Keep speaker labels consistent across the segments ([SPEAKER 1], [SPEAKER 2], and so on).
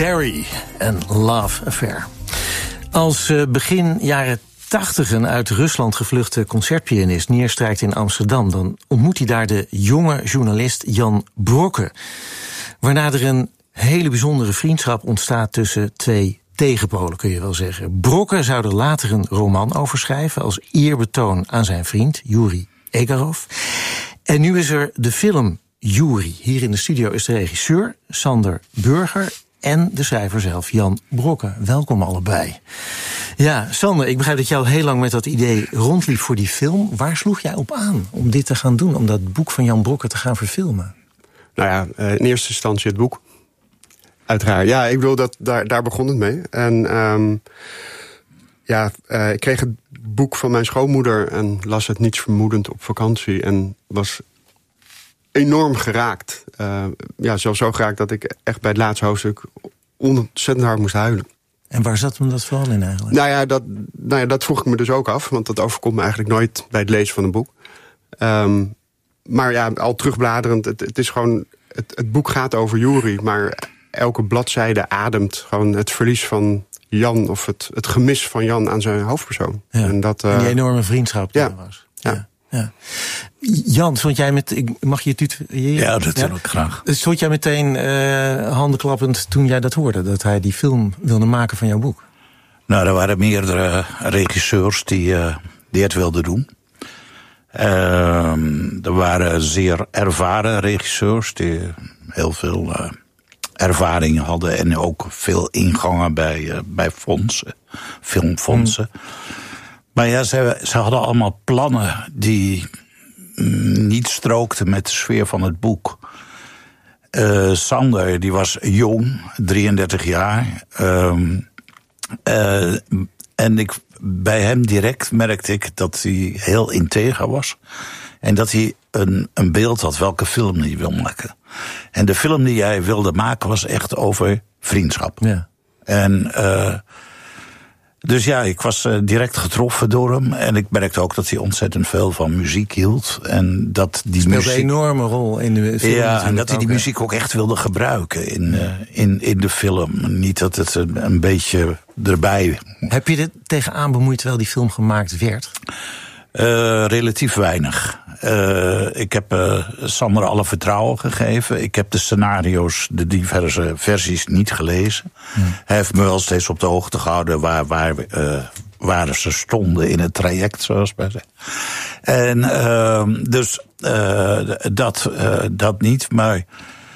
[SPEAKER 1] Barry en Love Affair. Als begin jaren 80 uit Rusland gevluchte concertpianist neerstrijkt in Amsterdam, dan ontmoet hij daar de jonge journalist Jan Brokke. Waarna er een hele bijzondere vriendschap ontstaat tussen twee tegenpolen, kun je wel zeggen. Brokke zou er later een roman over schrijven als eerbetoon aan zijn vriend Yuri Egarov. En nu is er de film Yuri. Hier in de studio is de regisseur Sander Burger en de schrijver zelf Jan Brokke. Welkom allebei. Ja, Sander, ik begrijp dat jij al heel lang met dat idee rondliep voor die film. Waar sloeg jij op aan om dit te gaan doen, om dat boek van Jan Brokke te gaan verfilmen?
[SPEAKER 2] Nou ja, in eerste instantie het boek. Uiteraard. Ja, ik bedoel, daar begon het mee. En ik kreeg het boek van mijn schoonmoeder en las het niets vermoedend op vakantie. En was enorm geraakt. Zelfs zo geraakt dat ik echt bij het laatste hoofdstuk ontzettend hard moest huilen.
[SPEAKER 1] En waar zat hem dat vooral in eigenlijk?
[SPEAKER 2] Nou ja, dat vroeg ik me dus ook af. Want dat overkomt me eigenlijk nooit bij het lezen van een boek. Maar ja, al terugbladerend, het is gewoon... Het boek gaat over Yuri, maar elke bladzijde ademt gewoon het verlies van Jan, of het gemis van Jan aan zijn hoofdpersoon.
[SPEAKER 1] Ja,
[SPEAKER 2] en die
[SPEAKER 1] enorme vriendschap die er was. Ja. Jan, stond jij met... Mag je tutoyeren?
[SPEAKER 3] Ja, natuurlijk, graag.
[SPEAKER 1] Stond jij meteen handenklappend toen jij dat hoorde, dat hij die film wilde maken van jouw boek?
[SPEAKER 3] Nou, er waren meerdere regisseurs die het wilden doen. Er waren zeer ervaren regisseurs die heel veel ervaring hadden en ook veel ingangen bij fondsen, filmfondsen. Maar ja, ze hadden allemaal plannen die niet strookten met de sfeer van het boek. Sander, die was jong, 33 jaar. En bij hem direct merkte ik dat hij heel integer was. En dat hij een beeld had welke film hij wil maken. En de film die hij wilde maken was echt over vriendschap.
[SPEAKER 1] Ja.
[SPEAKER 3] En dus ja, ik was direct getroffen door hem. En ik merkte ook dat hij ontzettend veel van muziek hield. En dat die
[SPEAKER 1] speelde
[SPEAKER 3] muziek
[SPEAKER 1] een enorme rol in de film.
[SPEAKER 3] Ja, en dat hij die muziek ook echt wilde gebruiken in de film. Niet dat het een beetje erbij...
[SPEAKER 1] Heb je er tegenaan bemoeid terwijl die film gemaakt werd?
[SPEAKER 3] Relatief weinig. Ik heb Sander alle vertrouwen gegeven. Ik heb de scenario's, de diverse versies, niet gelezen. Hij heeft me wel steeds op de hoogte gehouden waar ze stonden in het traject, zoals wij zeggen. En dus dat niet, maar...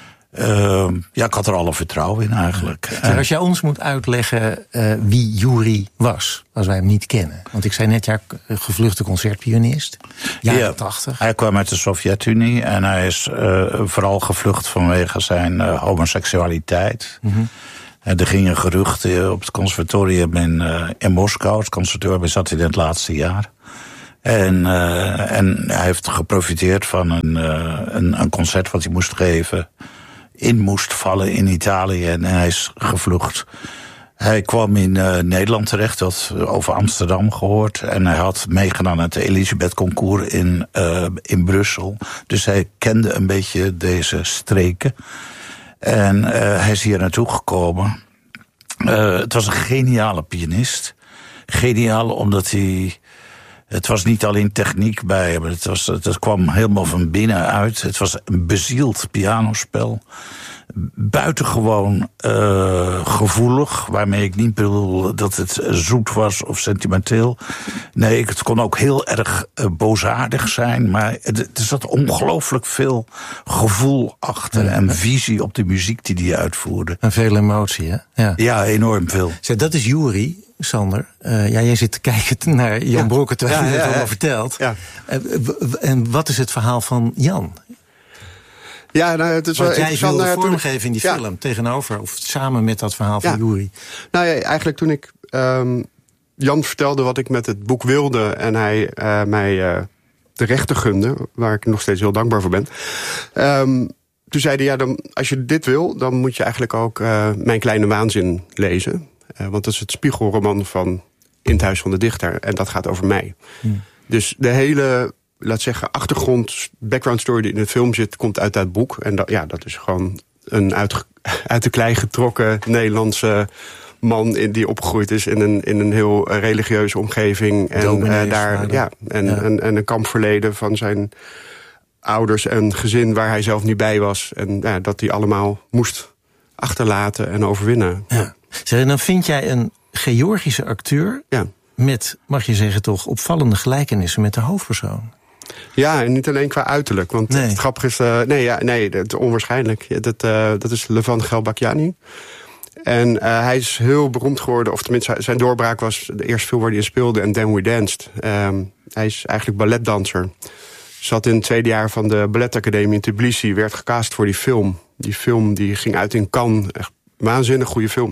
[SPEAKER 3] ik had er alle vertrouwen in eigenlijk.
[SPEAKER 1] Maar als jij ons moet uitleggen wie Yuri was, als wij hem niet kennen. Want ik zei net, ja, gevluchte concertpianist, jaren 80.
[SPEAKER 3] Hij kwam uit de Sovjet-Unie en hij is vooral gevlucht vanwege zijn homoseksualiteit. Mm-hmm. Er gingen geruchten op het conservatorium in Moskou. Het conservatorium zat in het laatste jaar. En hij heeft geprofiteerd van een concert wat hij moest geven. Moest vallen in Italië en hij is gevlucht. Hij kwam in Nederland terecht, had over Amsterdam gehoord. En hij had meegedaan aan het Elisabeth Concours in Brussel. Dus hij kende een beetje deze streken. En hij is hier naartoe gekomen. Het was een geniale pianist. Geniaal omdat hij... Het was niet alleen techniek bij hem, het kwam helemaal van binnenuit. Het was een bezield pianospel. Buitengewoon gevoelig, waarmee ik niet bedoel dat het zoet was of sentimenteel. Nee, het kon ook heel erg boosaardig zijn, maar er zat ongelooflijk veel gevoel achter en visie op de muziek die hij uitvoerde.
[SPEAKER 1] En veel emotie, hè?
[SPEAKER 3] Ja, enorm veel.
[SPEAKER 1] Zeg, dat is Yuri, Sander. Jij zit te kijken naar Jan Brokke terwijl je het allemaal vertelt. Ja. En wat is het verhaal van Jan?
[SPEAKER 2] Ja, nou, het is wel
[SPEAKER 1] jij wilde vormgeven in die film, tegenover of samen met dat verhaal van Yuri.
[SPEAKER 2] Nou ja, eigenlijk toen ik Jan vertelde wat ik met het boek wilde en hij mij de rechten gunde, waar ik nog steeds heel dankbaar voor ben. Toen zei hij, ja, dan, als je dit wil, dan moet je eigenlijk ook Mijn Kleine Waanzin lezen. Want dat is het spiegelroman van In het Huis van de Dichter. En dat gaat over mij. Dus de hele, laat zeggen, achtergrond, background story die in de film zit, komt uit dat boek. En dat is gewoon een uit de klei getrokken Nederlandse man die opgegroeid is in een heel religieuze omgeving. En een kampverleden van zijn ouders en gezin waar hij zelf niet bij was. En dat hij allemaal moest achterlaten en overwinnen.
[SPEAKER 1] Ja. Zeg, dan vind jij een Georgische acteur met, mag je zeggen toch, opvallende gelijkenissen met de hoofdpersoon.
[SPEAKER 2] Ja, en niet alleen qua uiterlijk. Want het grappige is, het is onwaarschijnlijk. Dat is Levan Gelbakiani. En hij is heel beroemd geworden, of tenminste zijn doorbraak was de eerste film waar hij in speelde, en Then We Danced. Hij is eigenlijk balletdanser. Zat in het tweede jaar van de balletacademie in Tbilisi, werd gecast voor die film. Die film die ging uit in Cannes, echt waanzinnig goede film.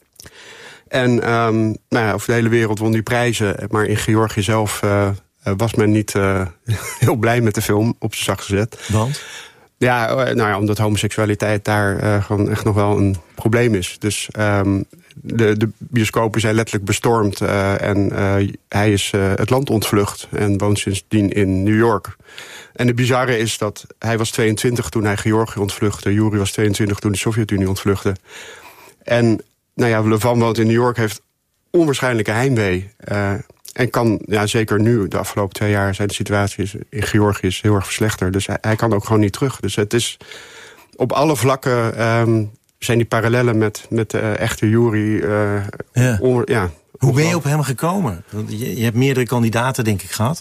[SPEAKER 2] En over de hele wereld won die prijzen, maar in Georgië zelf was men niet heel blij met de film, op zijn zacht gezet.
[SPEAKER 1] Want?
[SPEAKER 2] Ja, omdat homoseksualiteit daar gewoon echt nog wel een probleem is. Dus de bioscopen zijn letterlijk bestormd. En hij is het land ontvlucht en woont sindsdien in New York. En het bizarre is dat hij was 22 toen hij Georgië ontvluchtte. Yuri was 22 toen de Sovjet-Unie ontvluchtte. En Levan woont in New York, heeft onwaarschijnlijke heimwee. En kan, zeker nu, de afgelopen 2 jaar, zijn de situatie in Georgië is heel erg verslechterd. Dus hij kan ook gewoon niet terug. Dus het is op alle vlakken zijn die parallellen met de echte Yuri.
[SPEAKER 1] Hoe ben je op hem gekomen? Want je hebt meerdere kandidaten, denk ik, gehad.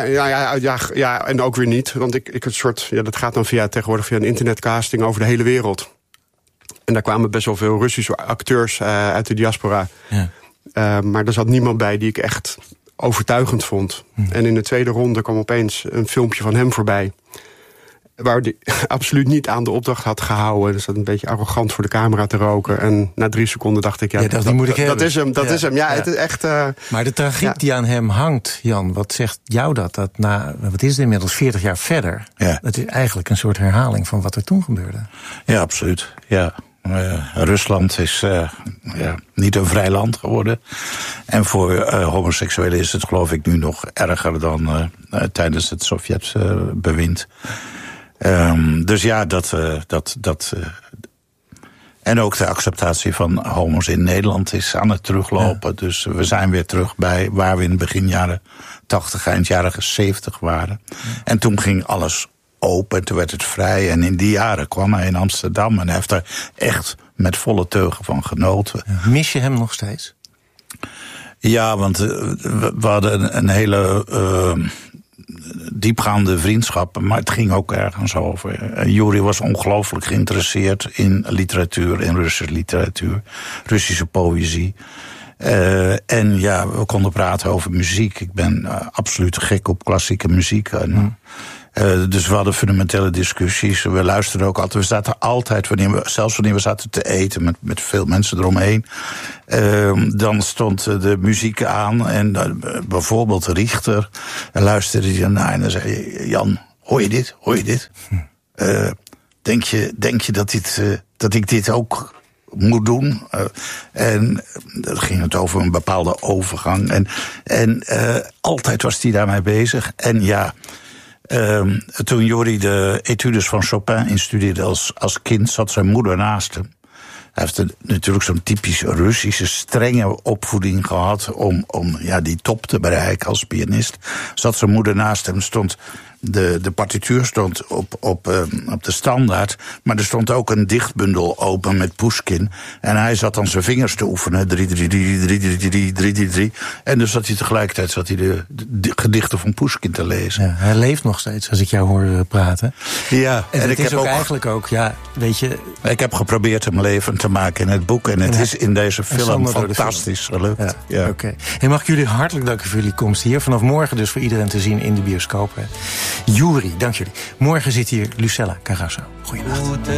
[SPEAKER 2] Ja, en ook weer niet. Want dat gaat dan tegenwoordig via een internetcasting over de hele wereld. En daar kwamen best wel veel Russische acteurs uit de diaspora. Ja. Maar er zat niemand bij die ik echt overtuigend vond. En in de tweede ronde kwam opeens een filmpje van hem voorbij, waar hij absoluut niet aan de opdracht had gehouden. Dus dat een beetje arrogant voor de camera te roken. En na 3 seconden dacht ik, dat is hem. Dat is hem. Ja, het is echt.
[SPEAKER 1] Maar de tragiek die aan hem hangt, Jan, wat zegt jou dat? Dat wat is het inmiddels 40 jaar verder? Ja. Het is eigenlijk een soort herhaling van wat er toen gebeurde.
[SPEAKER 3] Ja, absoluut. Ja. Rusland is niet een vrij land geworden. En voor homoseksuelen is het, geloof ik, nu nog erger dan tijdens het Sovjet-bewind. Dus ja, dat en ook de acceptatie van homo's in Nederland is aan het teruglopen. Ja. Dus we zijn weer terug bij waar we in het begin jaren 80, eind jaren 70 waren. Ja. En toen ging alles open, toen werd het vrij. En in die jaren kwam hij in Amsterdam en hij heeft daar echt met volle teugen van genoten.
[SPEAKER 1] Ja. Mis je hem nog steeds?
[SPEAKER 3] Ja, want we hadden een hele diepgaande vriendschap, maar het ging ook ergens over. Yuri was ongelooflijk geïnteresseerd in literatuur, in Russische literatuur, Russische poëzie. En we konden praten over muziek. Ik ben absoluut gek op klassieke muziek. Dus we hadden fundamentele discussies. We luisterden ook altijd. We zaten altijd, zelfs wanneer we zaten te eten met veel mensen eromheen, dan stond de muziek aan. En bijvoorbeeld Richter. En luisterde hij naar en dan zei hij: Jan, hoor je dit? Hoor je dit? Denk je dat ik dit ook moet doen? En dan ging het over een bepaalde overgang. En altijd was hij daarmee bezig. En toen Yuri de etudes van Chopin instudeerde als kind, zat zijn moeder naast hem. Hij heeft natuurlijk zo'n typisch Russische strenge opvoeding gehad om die top te bereiken als pianist. Zat zijn moeder naast hem, de partituur stond op de standaard, maar er stond ook een dichtbundel open met Pushkin. En hij zat dan zijn vingers te oefenen, 3-3-3. En dus zat hij tegelijkertijd de gedichten van Pushkin te lezen.
[SPEAKER 1] Ja, hij leeft nog steeds, als ik jou hoor praten.
[SPEAKER 3] Ja,
[SPEAKER 1] en ik heb ook eigenlijk ook, weet je.
[SPEAKER 3] Ik heb geprobeerd hem levend te maken in het boek, en het is in deze film fantastisch gelukt. Ja.
[SPEAKER 1] Oké. Hey, mag ik jullie hartelijk danken voor jullie komst hier. Vanaf morgen dus voor iedereen te zien in de bioscoop. Yuri, dank jullie. Morgen zit hier Lucella Carrasso. Goeienacht.